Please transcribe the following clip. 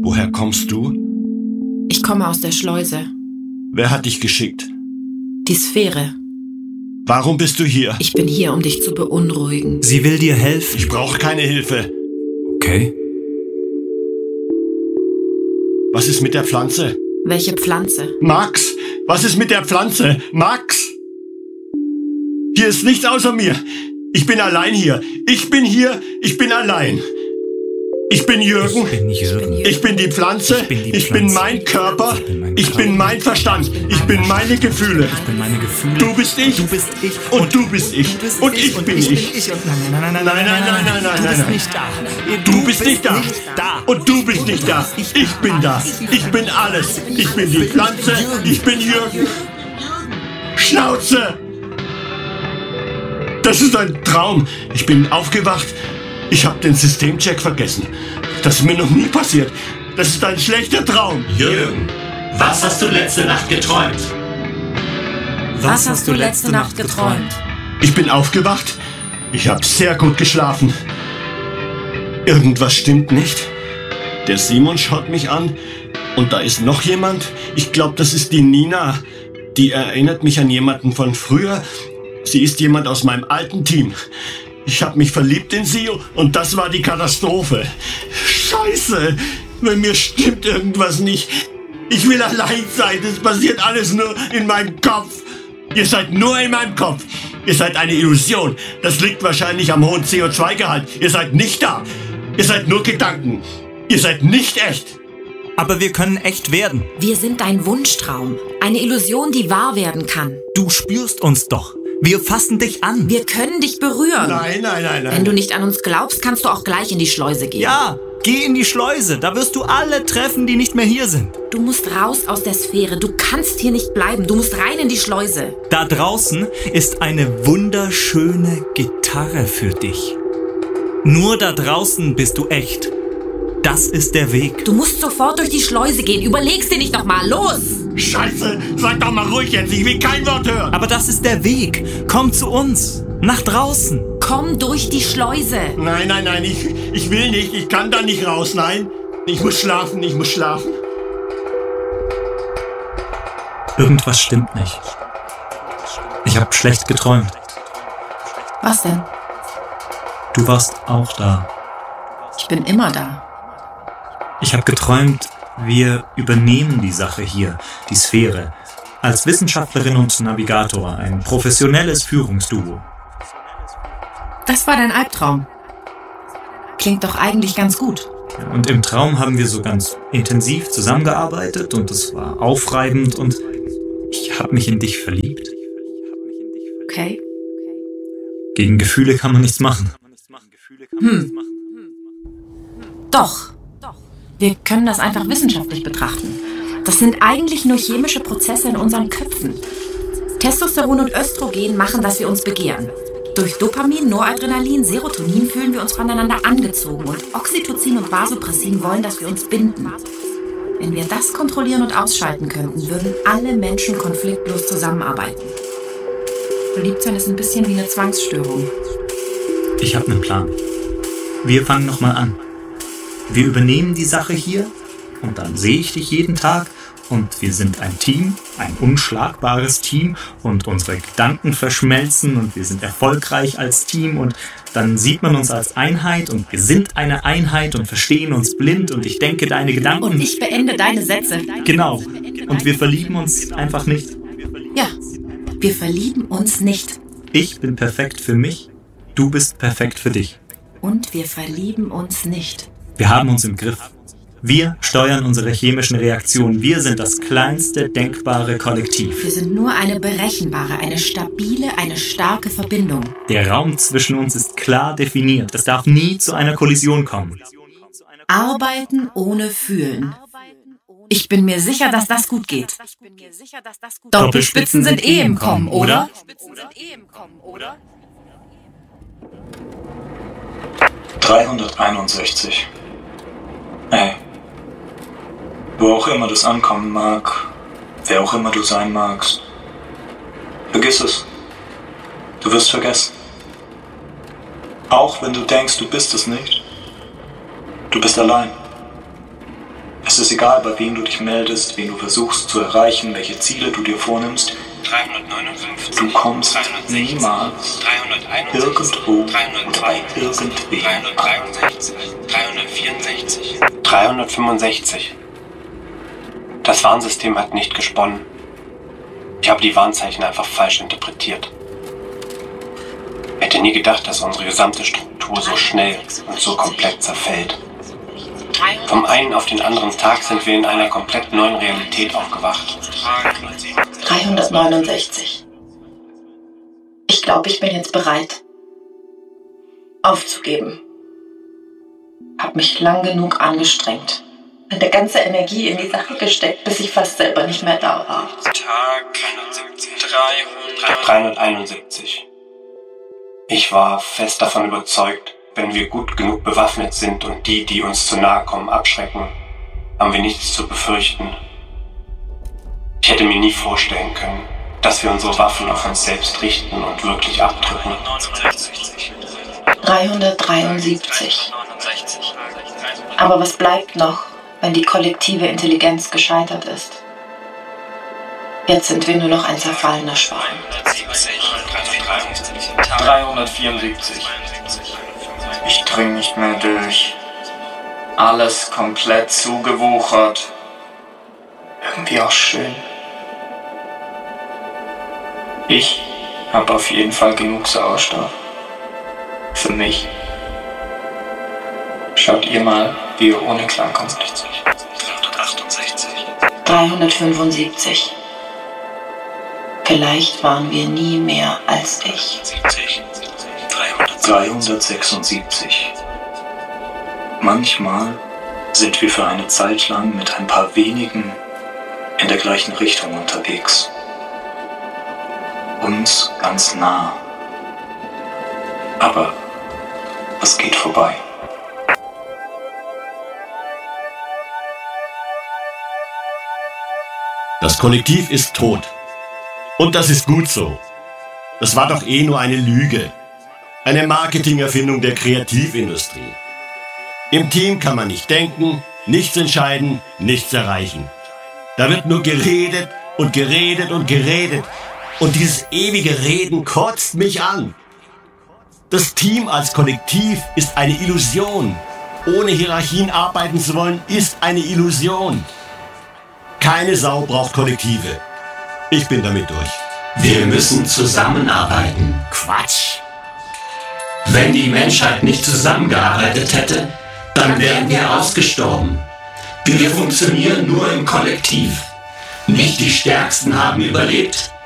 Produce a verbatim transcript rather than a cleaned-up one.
Woher kommst du? Ich komme aus der Schleuse. Wer hat dich geschickt? Die Sphäre. Warum bist du hier? Ich bin hier, um dich zu beunruhigen. Sie will dir helfen. Ich brauche keine Hilfe. Okay. Was ist mit der Pflanze? Welche Pflanze? Max, was ist mit der Pflanze? Max! Hier ist nichts außer mir. Ich bin allein hier. Ich bin hier, ich bin allein. Ich bin Jürgen. Ich bin Jürgen. Ich bin die Pflanze. Ich bin, die ich Pflanze. bin mein Körper. Ich bin mein, ich bin mein Verstand. Ich bin meine Gefühle. Ich bin meine Gefühle. Du bist ich. Du bist ich. Und du bist ich. Und ich bin ich. Nein, nein, nein, nein, Nein, nein, nein, nein, nein, du nein, bist nein. nicht da. Du bist nicht da. da. Und du bist nicht da. Ich bin da. Ich bin alles. Ich bin die Pflanze. Ich bin Jürgen. Schnauze! Das ist ein Traum. Ich bin aufgewacht. Ich habe den Systemcheck vergessen. Das ist mir noch nie passiert. Das ist ein schlechter Traum. Jürgen, was hast du letzte Nacht geträumt? Was hast du letzte Nacht geträumt? Ich bin aufgewacht. Ich habe sehr gut geschlafen. Irgendwas stimmt nicht. Der Simon schaut mich an. Und da ist noch jemand. Ich glaube, das ist die Nina. Die erinnert mich an jemanden von früher. Sie ist jemand aus meinem alten Team. Ich habe mich verliebt in sie und das war die Katastrophe. Scheiße, bei mir stimmt irgendwas nicht. Ich will allein sein, es passiert alles nur in meinem Kopf. Ihr seid nur in meinem Kopf. Ihr seid eine Illusion. Das liegt wahrscheinlich am hohen C O zwei Gehalt. Ihr seid nicht da. Ihr seid nur Gedanken. Ihr seid nicht echt. Aber wir können echt werden. Wir sind dein Wunschtraum. Eine Illusion, die wahr werden kann. Du spürst uns doch. Wir fassen dich an. Wir können dich berühren. Nein, nein, nein, nein. Wenn du nicht an uns glaubst, kannst du auch gleich in die Schleuse gehen. Ja, geh in die Schleuse. Da wirst du alle treffen, die nicht mehr hier sind. Du musst raus aus der Sphäre. Du kannst hier nicht bleiben. Du musst rein in die Schleuse. Da draußen ist eine wunderschöne Gitarre für dich. Nur da draußen bist du echt. Das ist der Weg. Du musst sofort durch die Schleuse gehen. Überlegst dir nicht noch mal. Los! Scheiße, sag doch mal ruhig jetzt. Ich will kein Wort hören. Aber das ist der Weg. Komm zu uns. Nach draußen. Komm durch die Schleuse. Nein, nein, nein, ich, ich will nicht. Ich kann da nicht raus, nein. Ich muss schlafen, ich muss schlafen. Irgendwas stimmt nicht. Ich habe schlecht geträumt. Was denn? Du warst auch da. Ich bin immer da. Ich habe geträumt, wir übernehmen die Sache hier, die Sphäre, als Wissenschaftlerin und Navigator, ein professionelles Führungsduo. Das war dein Albtraum. Klingt doch eigentlich ganz gut. Und im Traum haben wir so ganz intensiv zusammengearbeitet und es war aufreibend und ich habe mich in dich verliebt. Okay. Gegen Gefühle kann man nichts machen. Hm. Doch. Wir können das einfach wissenschaftlich betrachten. Das sind eigentlich nur chemische Prozesse in unseren Köpfen. Testosteron und Östrogen machen, dass wir uns begehren. Durch Dopamin, Noradrenalin, Serotonin fühlen wir uns voneinander angezogen und Oxytocin und Vasopressin wollen, dass wir uns binden. Wenn wir das kontrollieren und ausschalten könnten, würden alle Menschen konfliktlos zusammenarbeiten. Verliebtsein ist ein bisschen wie eine Zwangsstörung. Ich habe einen Plan. Wir fangen nochmal an. Wir übernehmen die Sache hier und dann sehe ich dich jeden Tag und wir sind ein Team, ein unschlagbares Team und unsere Gedanken verschmelzen und wir sind erfolgreich als Team und dann sieht man uns als Einheit und wir sind eine Einheit und verstehen uns blind und ich denke deine Gedanken. Und ich beende deine Sätze. Genau. Und wir verlieben uns einfach nicht. Ja, wir verlieben uns nicht. Ich bin perfekt für mich, du bist perfekt für dich. Und wir verlieben uns nicht. Wir haben uns im Griff. Wir steuern unsere chemischen Reaktionen. Wir sind das kleinste denkbare Kollektiv. Wir sind nur eine berechenbare, eine stabile, eine starke Verbindung. Der Raum zwischen uns ist klar definiert. Es darf nie zu einer Kollision kommen. Arbeiten ohne Fühlen. Ich bin mir sicher, dass das gut geht. Doppelspitzen sind eh im Kommen, oder? dreihunderteinundsechzig. Ey. Wo auch immer das ankommen mag, wer auch immer du sein magst, vergiss es. Du wirst vergessen. Auch wenn du denkst, du bist es nicht. Du bist allein. Es ist egal, bei wem du dich meldest, wen du versuchst zu erreichen, welche Ziele du dir vornimmst. dreihundertneunundfünfzig, Du kommst dreihundertsechzig, niemals dreihunderteinundsechzig, irgendwo oder bei dreihundertzweiundneunzig, irgendwem an. dreihundertdreiundsechzig, dreihundertvierundsechzig. dreihundertfünfundsechzig. Das Warnsystem hat nicht gesponnen. Ich habe die Warnzeichen einfach falsch interpretiert. Ich hätte nie gedacht, dass unsere gesamte Struktur so schnell und so komplett zerfällt. Vom einen auf den anderen Tag sind wir in einer komplett neuen Realität aufgewacht. dreihundertneunundsechzig. Ich glaube, ich bin jetzt bereit, aufzugeben. Hab mich lang genug angestrengt. Meine ganze Energie in die Sache gesteckt, bis ich fast selber nicht mehr da war. Tag dreihunderteinundsiebzig. Ich war fest davon überzeugt, wenn wir gut genug bewaffnet sind und die, die uns zu nahe kommen, abschrecken, haben wir nichts zu befürchten. Ich hätte mir nie vorstellen können, dass wir unsere Waffen auf uns selbst richten und wirklich abdrücken. dreihundertdreiundsiebzig. Aber was bleibt noch, wenn die kollektive Intelligenz gescheitert ist? Jetzt sind wir nur noch ein zerfallener Schwarm. dreihundertvierundsiebzig. Ich dring nicht mehr durch. Alles komplett zugewuchert. Irgendwie auch schön. Ich habe auf jeden Fall genug Sauerstoff. Für mich. Schaut ihr mal, wie ihr ohne klarkommt. dreihundertfünfundsiebzig. Vielleicht waren wir nie mehr als ich. dreihundertsechsundsiebzig. Manchmal sind wir für eine Zeit lang mit ein paar wenigen in der gleichen Richtung unterwegs. Uns ganz nah. Aber es geht vorbei. Das Kollektiv ist tot. Und das ist gut so. Das war doch eh nur eine Lüge. Eine Marketingerfindung der Kreativindustrie. Im Team kann man nicht denken, nichts entscheiden, nichts erreichen. Da wird nur geredet und geredet und geredet. Und dieses ewige Reden kotzt mich an. Das Team als Kollektiv ist eine Illusion. Ohne Hierarchien arbeiten zu wollen, ist eine Illusion. Keine Sau braucht Kollektive. Ich bin damit durch. Wir müssen zusammenarbeiten. Quatsch. Wenn die Menschheit nicht zusammengearbeitet hätte, dann wären wir ausgestorben. Wir funktionieren nur im Kollektiv. Nicht die Stärksten haben überlebt,